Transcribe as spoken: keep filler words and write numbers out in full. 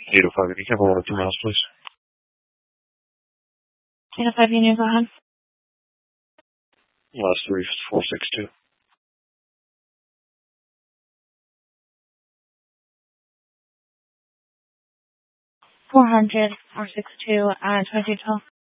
eight oh five, can you have one oh two miles, please? eight oh five Union, go ahead. Last three, four six two. four hundred, four six two, uh, twenty twelve.